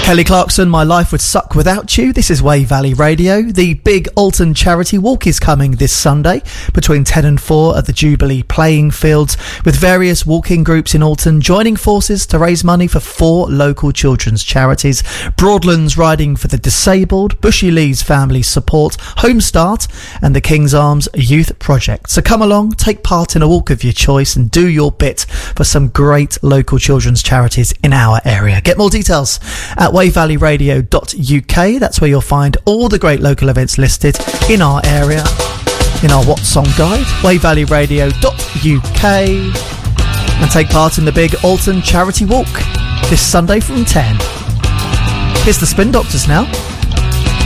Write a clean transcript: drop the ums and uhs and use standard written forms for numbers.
Kelly Clarkson, My Life Would Suck Without You. This is Way Valley Radio. The big Alton charity walk is coming this Sunday between 10 and 4 at the Jubilee playing fields, with various walking groups in Alton joining forces to raise money for 4 local children's charities: Broadlands Riding for the Disabled, Bushy Lee's Family Support, Home Start and the King's Arms Youth Project. So come along, take part in a walk of your choice and do your bit for some great local children's charities in our area. Get more details at wayvalleyradio.uk. That's where you'll find all the great local events listed in our area, in our What Song Guide, wayvalleyradio.uk, and take part in the big Alton Charity Walk this Sunday from 10. Here's the Spin Doctors now.